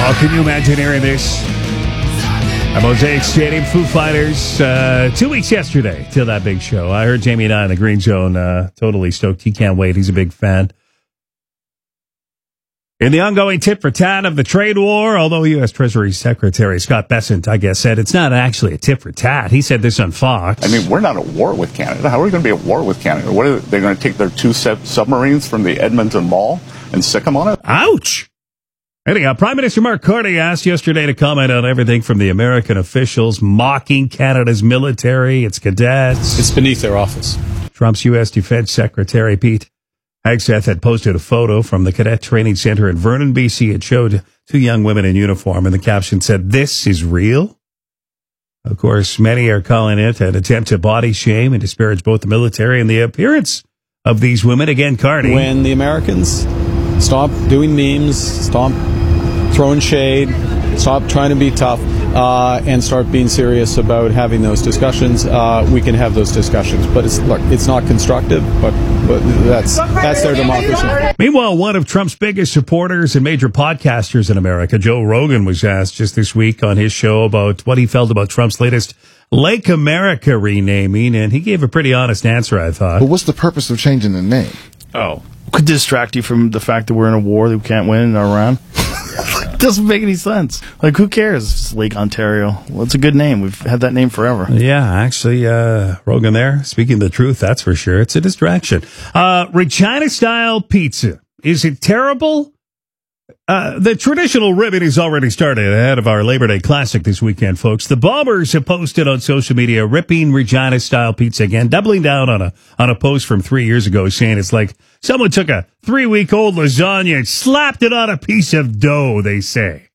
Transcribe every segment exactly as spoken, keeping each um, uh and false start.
Oh, can you imagine hearing this? At Mosaic Stadium, Foo Fighters, uh, two weeks yesterday till that big show. I heard Jamie and I in the Green Zone, uh, totally stoked. He can't wait. He's a big fan. In the ongoing tit for tat of the trade war, although U S. Treasury Secretary Scott Bessent, I guess, said it's not actually a tit for tat. He said this on Fox. I mean, we're not at war with Canada. How are we going to be at war with Canada? What are they going to take their two sub- submarines from the Edmonton Mall and sick them on it? Ouch! Anyhow, Prime Minister Mark Carney asked yesterday to comment on everything from the American officials mocking Canada's military, its cadets. It's beneath their office. Trump's U S. Defense Secretary Pete Hegseth had posted a photo from the Cadet Training Center in Vernon, B C. It showed two young women in uniform, and the caption said, "This is real?" Of course, many are calling it an attempt to body shame and disparage both the military and the appearance of these women. Again, Carney. When the Americans stop doing memes, stop throwing shade, stop trying to be tough, uh, and start being serious about having those discussions, uh, we can have those discussions. But it's look, it's not constructive, but, but that's that's their democracy. Meanwhile, one of Trump's biggest supporters and major podcasters in America, Joe Rogan, was asked just this week on his show about what he felt about Trump's latest Lake America renaming, and he gave a pretty honest answer, I thought. But what's the purpose of changing the name? Oh, could distract you from the fact that we're in a war that we can't win in Iran. Doesn't make any sense. Like, who cares? It's Lake Ontario. Well, it's a good name. We've had that name forever. Yeah, actually, uh, Rogan there, speaking the truth, that's for sure. It's a distraction. Uh, Regina-style pizza. Is it terrible? Uh, the traditional ribbon has already started ahead of our Labor Day Classic this weekend, folks. The Bombers have posted on social media ripping Regina-style pizza again, doubling down on a on a post from three years ago saying it's like someone took a three-week-old lasagna and slapped it on a piece of dough, they say.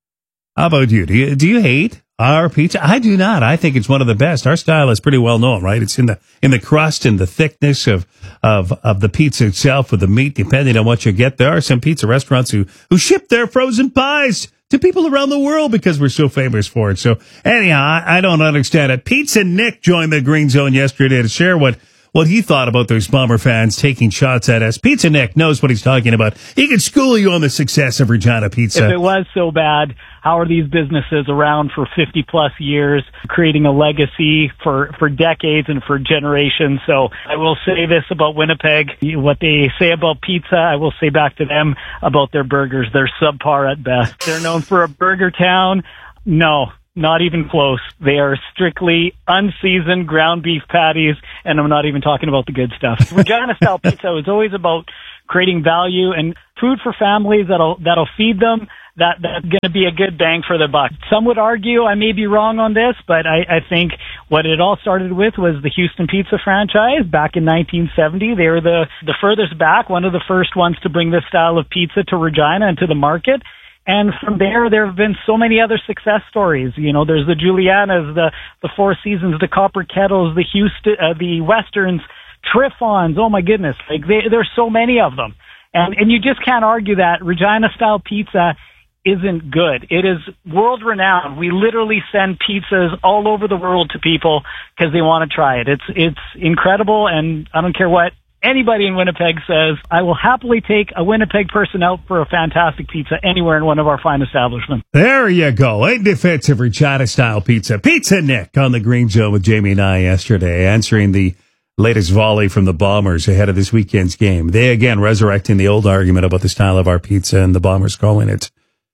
How about you? Do you, do you hate our pizza? I do not. I think it's one of the best. Our style is pretty well known, right? It's in the in the crust and the thickness of of of the pizza itself with the meat, depending on what you get. There are some pizza restaurants who who ship their frozen pies to people around the world because we're so famous for it. So anyhow, I, I don't understand it. Pizza Nick joined the Green Zone yesterday to share what what he thought about those Bomber fans taking shots at us. Pizza Nick knows what he's talking about. He can school you on the success of Regina Pizza. If it was so bad, how are these businesses around for fifty plus years, creating a legacy for, for decades and for generations? So I will say this about Winnipeg. What they say about pizza, I will say back to them about their burgers. They're subpar at best. They're known for a burger town. No. Not even close. They are strictly unseasoned ground beef patties, and I'm not even talking about the good stuff. Regina-style pizza is always about creating value and food for families that'll that'll feed them. That that's going to be a good bang for their buck. Some would argue I may be wrong on this, but I, I think what it all started with was the Houston Pizza franchise back in nineteen seventy. They were the the furthest back, one of the first ones to bring this style of pizza to Regina and to the market. And from there, there have been so many other success stories. You know, there's the Julianas, the the Four Seasons, the Copper Kettles, the Houston, uh, the Westerns, Trifons. Oh my goodness, like they, there's so many of them, and and you just can't argue that Regina-style pizza isn't good. It is world renowned. We literally send pizzas all over the world to people because they want to try it. It's it's incredible, and I don't care what anybody in Winnipeg says, I will happily take a Winnipeg person out for a fantastic pizza anywhere in one of our fine establishments. There you go. In defense of Regina-style pizza. Pizza Nick on the Green Zone with Jamie and I yesterday, answering the latest volley from the Bombers ahead of this weekend's game. They, again, resurrecting the old argument about the style of our pizza, and the Bombers calling it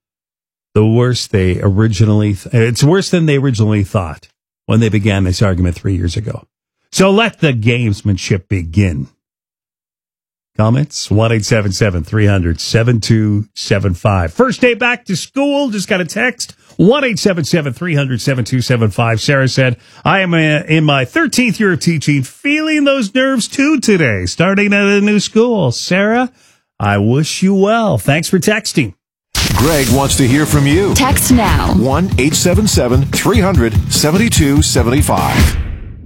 the worst they originally, th- it's worse than they originally thought when they began this argument three years ago. So let the gamesmanship begin. Comments? one eight seven seven, three hundred, seven two seven five. First day back to school. Just got a text. one eight seven seven, three hundred, seven two seven five. Sarah said, I am in my thirteenth year of teaching, feeling those nerves too today, starting at a new school. Sarah, I wish you well. Thanks for texting. Greg wants to hear from you. Text now. one eight seven seven, three hundred, seven two seven five.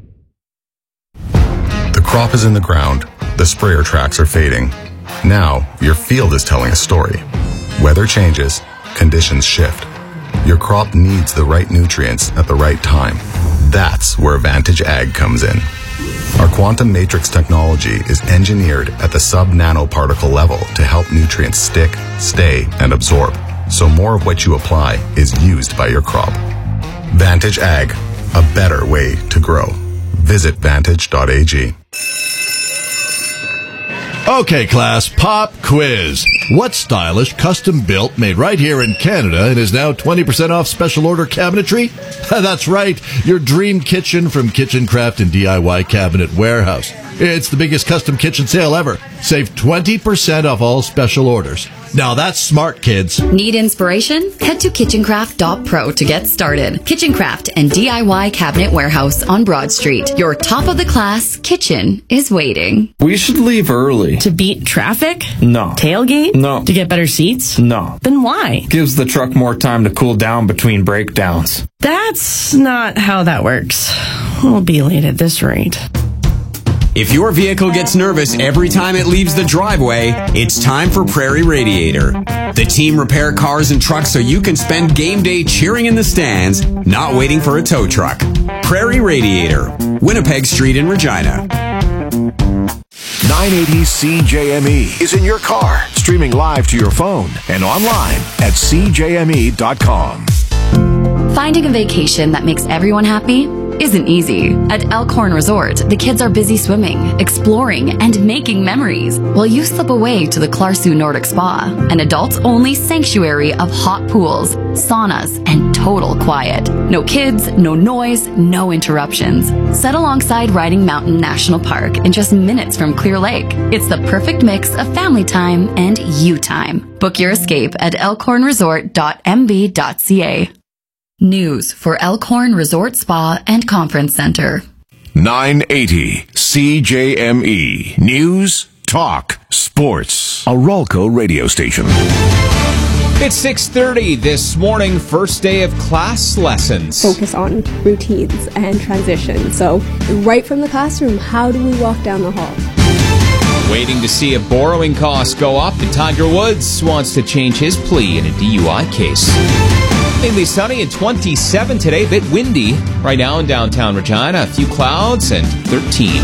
The crop is in the ground. The sprayer tracks are fading. Now, your field is telling a story. Weather changes, conditions shift. Your crop needs the right nutrients at the right time. That's where Vantage Ag comes in. Our quantum matrix technology is engineered at the sub-nanoparticle level to help nutrients stick, stay, and absorb. so more of what you apply is used by your crop. Vantage Ag, a better way to grow. Visit vantage dot a g. Okay, class, pop quiz. What stylish, custom-built, made right here in Canada and is now twenty percent off special order cabinetry? That's right, your dream kitchen from Kitchen Craft and D I Y Cabinet Warehouse. It's the biggest custom kitchen sale ever. Save twenty percent off all special orders. Now that's smart, kids. Need inspiration? Head to kitchen craft dot pro to get started. Kitchen Craft and D I Y Cabinet Warehouse on Broad Street. Your top-of-the-class kitchen is waiting. We should leave early. To beat traffic? No. Tailgate? No. To get better seats? No. Then why? Gives the truck more time to cool down between breakdowns. That's not how that works. We'll be late at this rate. If your vehicle gets nervous every time it leaves the driveway, it's time for Prairie Radiator. The team repair cars and trucks so you can spend game day cheering in the stands, not waiting for a tow truck. Prairie Radiator, Winnipeg Street in Regina. nine eighty C J M E is in your car, streaming live to your phone and online at c j m e dot com. Finding a vacation that makes everyone happy isn't easy. At Elkhorn Resort, the kids are busy swimming, exploring, and making memories, while you slip away to the Clarsu Nordic Spa, an adults-only sanctuary of hot pools, saunas, and total quiet. No kids, no noise, no interruptions. Set alongside Riding Mountain National Park in just minutes from Clear Lake. It's the perfect mix of family time and you time. Book your escape at elkhorn resort dot m b dot c a. News for Elkhorn Resort Spa and Conference Center. nine eighty C J M E. News, talk, sports. A Rolco radio station. It's six thirty this morning, first day of class lessons. Focus on routines and transition. So right from the classroom, how do we walk down the hall? Waiting to see if borrowing costs go up, and Tiger Woods wants to change his plea in a D U I case. Mainly sunny and twenty-seven today, a bit windy right now in downtown Regina. A few clouds and thirteen.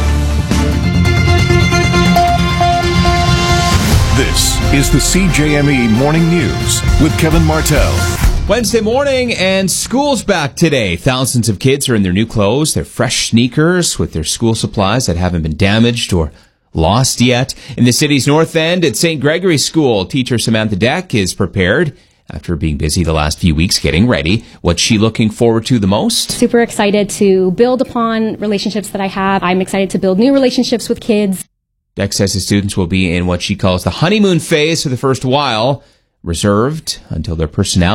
This is the C J M E Morning News with Kevin Martell. Wednesday morning and school's back today. Thousands of kids are in their new clothes, their fresh sneakers with their school supplies that haven't been damaged or lost yet. In the city's north end at Saint Gregory School, teacher Samantha Deck is prepared after being busy the last few weeks getting ready. What's she looking forward to the most? Super excited to build upon relationships that I have. I'm excited to build new relationships with kids. Deck says the students will be in what she calls the honeymoon phase for the first while, reserved until their personality